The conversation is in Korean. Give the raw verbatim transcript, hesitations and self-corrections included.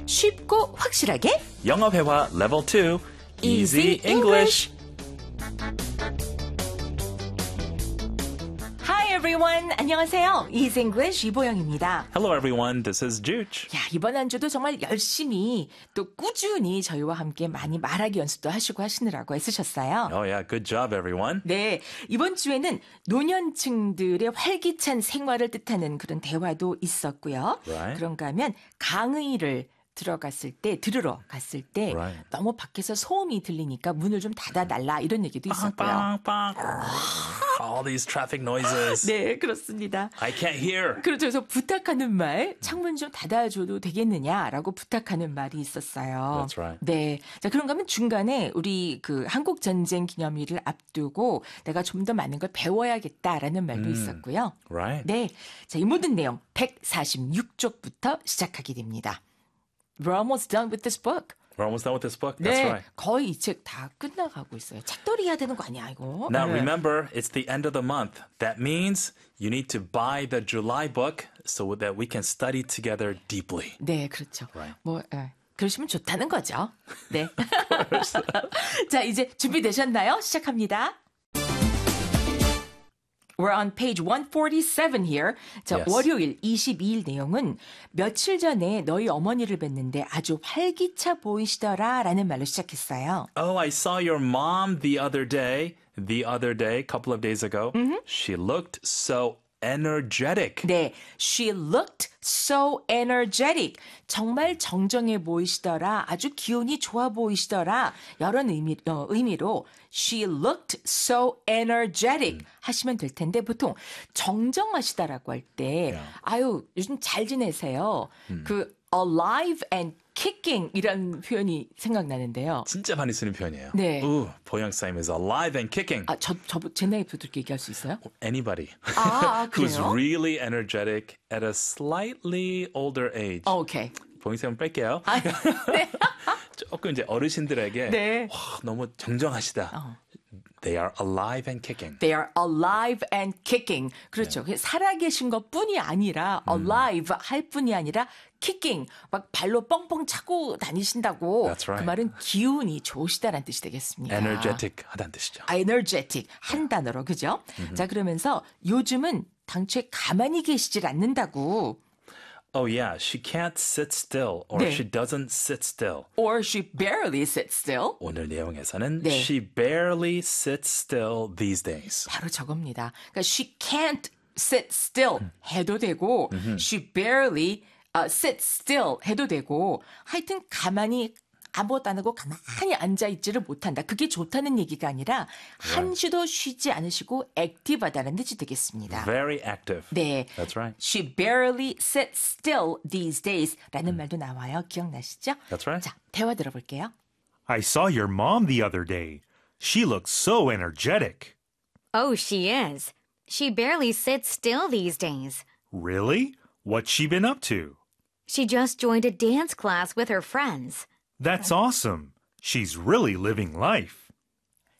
쉽고 확실하게 영어 회화 레벨 투 Easy Easy English. Hi everyone. 안녕하세요. Easy English 이보영입니다. Hello everyone, this is Juge. 야, 이번 한 주도 정말 열심히 또 꾸준히 저희와 함께 많이 말하기 연습도 하시고 하시느라고 애쓰셨어요. Oh yeah, good job everyone. 네, 이번 주에는 노년층들의 활기찬 생활을 뜻하는 그런 대화도 있었고요. Right. 그런가 하면 강의를 들어갔을 때, 들으러 갔을 때 Right. 너무 밖에서 소음이 들리니까 문을 좀 닫아달라 이런 얘기도 있었고요. Bang, bang. All these traffic noises. 네, 그렇습니다. I can't hear. 그렇죠. 그래서 부탁하는 말, 창문 좀 닫아줘도 되겠느냐라고 부탁하는 말이 있었어요. That's right. 네. 자, 그런가 하면 중간에 우리 그 한국 전쟁 기념일을 앞두고 내가 좀 더 많은 걸 배워야겠다라는 말도 있었고요. Right. 네. 자, 이 모든 내용 백사십육 쪽부터 시작하게 됩니다. We're almost done with this book. We're almost done with this book. That's 네. right. 거의 이 책 다 끝나가고 있어요. 책돌이 해야 되는 거 아니야, 이거? Now 네. remember, it's the end of the month. That means you need to buy the July book so that we can study together deeply. 네, 그렇죠. Right. 뭐, 예. 그러시면 좋다는 거죠. 네. 자, 이제 준비되셨나요? 시작합니다. We're on page one forty-seven here. 자, Yes. 월요일 이십이 일 내용은 며칠 전에 너희 어머니를 뵀는데 아주 활기차 보이시더라 라는 말로 시작했어요. Oh, I saw your mom the other day. The other day, a couple of days ago. She looked so energetic. 네, she looked so energetic. 정말 정정해 보이시더라. 아주 기운이 좋아 보이시더라. 여러 의미, 어, 의미로 she looked so energetic 하시면 될 텐데 보통 정정하시다라고 할 때 Yeah. 아유, 요즘 잘 지내세요. 그 alive and kicking 이런 표현이 생각나는데요. 진짜 많이 쓰는 표현이에요. 네. Ooh, 보영 Sam is alive and kicking. 아, 저, 저, 제 나이부터 그렇게 얘기할 수 있어요? Anybody 아, 아 who's 그래요? really energetic at a slightly older age. 어, 오케이. 보영 Sam 뺄게요. 아, 네. 조금 이제 어르신들에게 네. 와, 너무 정정하시다. They are alive and kicking. They are alive and kicking. 그렇죠. 네. 살아계신 것뿐이 아니라 alive 할 뿐이 아니라 kicking 막 발로 뻥뻥 차고 다니신다고. That's right. 그 말은 기운이 좋으시다라는 뜻이 되겠습니다. energetic 하다는 뜻이죠. energetic 한 단어로 그죠? 자 그러면서 요즘은 당초에 가만히 계시질 않는다고. Oh yeah, she can't sit still or 네. she doesn't sit still. Or she barely sits still. 오늘 내용에서는 네. she barely sits still these days. 바로 저겁니다. 그러니까 she can't sit still 해도 되고 she barely uh, sits still 해도 되고 하여튼 가만히 아무것도 안 하고 가만히 앉아있지를 못한다. 그게 좋다는 얘기가 아니라 한시도 쉬지 않으시고 액티브하다는 뜻이 되겠습니다. Very active. 네, That's right. She barely sits still these days 라는 말도 나와요. 기억나시죠? That's right. 자, 대화 들어볼게요. I saw your mom the other day. She looks so energetic. Oh, she is. She barely sits still these days. Really? What's she been up to? She just joined a dance class with her friends. That's awesome. She's really living life.